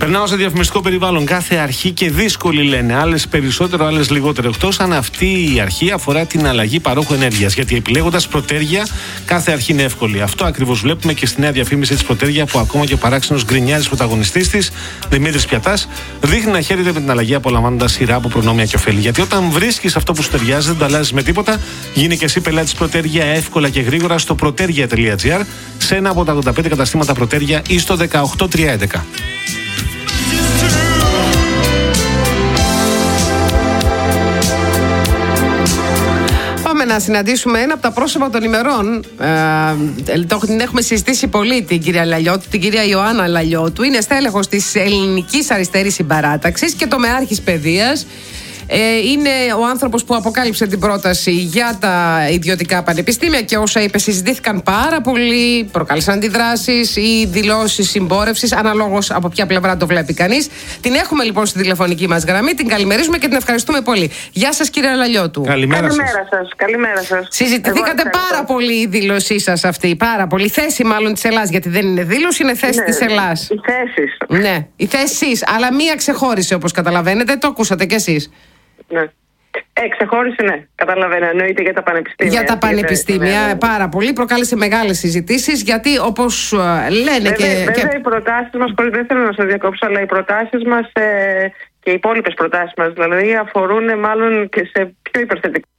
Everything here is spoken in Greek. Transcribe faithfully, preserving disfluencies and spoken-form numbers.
Περνάω σε διαφημιστικό περιβάλλον. Κάθε αρχή και δύσκολη λένε. Άλλες περισσότερο, άλλες λιγότερο. Εκτός αν αυτή η αρχή αφορά την αλλαγή παρόχου ενέργειας. Γιατί επιλέγοντας Πρωτέρια, κάθε αρχή είναι εύκολη. Αυτό ακριβώς βλέπουμε και στη νέα διαφήμιση της Πρωτέρια, που ακόμα και ο παράξενος γκρινιάζης πρωταγωνιστής της, Δημήτρης Πιατάς, δείχνει να χαίρεται με την αλλαγή, απολαμβάνοντας σειρά από προνόμια και ωφέλη. Γιατί όταν βρίσκεις αυτό που σου ταιριάζει, δεν το αλλάζεις με τίποτα. Γίνει και εσύ πελάτης Πρωτέρια εύκολα και γρήγορα στο πρωτέρια τελεία τζι άρ, σε ένα από τα ογδόντα πέντε καταστήματα Πρωτέρια ή στο δεκαοκτώ τριακόσια έντεκα. Πάμε να συναντήσουμε ένα από τα πρόσωπα των ημερών. Ε, το, την έχουμε συζητήσει πολύ, την κυρία Λαλιώτου, την κυρία Ιωάννα Λαλιώτου. Είναι στέλεχος της Ελληνικής Αριστερής Συμπαράταξης και τομεάρχης παιδείας. Ε, είναι ο άνθρωπος που αποκάλυψε την πρόταση για τα ιδιωτικά πανεπιστήμια και όσα είπε συζητήθηκαν πάρα πολύ, προκάλεσαν αντιδράσεις ή δηλώσεις συμπόρευσης, αναλόγως από ποια πλευρά το βλέπει κανείς. Την έχουμε λοιπόν στη τηλεφωνική μας γραμμή, την καλημερίζουμε και την ευχαριστούμε πολύ. Γεια σας, κύριε Λαλιώτου. Καλημέρα, Καλημέρα σας. Καλημέρα σας. Συζητηθήκατε πάρα πολύ η δήλωσή σας αυτή, πάρα πολύ. Η θέση μάλλον της Ελλάς, γιατί δεν είναι δήλωση, είναι θέση ναι, της Ελλάς. Οι θέσεις. Ναι, η θέση, αλλά μία ξεχώρισε όπως καταλαβαίνετε, το ακούσατε κι εσείς. Ναι. Ε, ξεχώρισε, ναι. Καταλαβαίνω. Εννοείται για τα πανεπιστήμια. Για τα πανεπιστήμια, ναι, ναι. Πάρα πολύ. Προκάλεσε μεγάλες συζητήσεις, γιατί όπως λένε βέβαια, και. Βέβαια, και... οι προτάσεις μας, δεν θέλω να σας διακόψω, αλλά οι προτάσεις μας ε, και οι υπόλοιπες προτάσεις μας δηλαδή αφορούν μάλλον και σε πιο υπερθετικό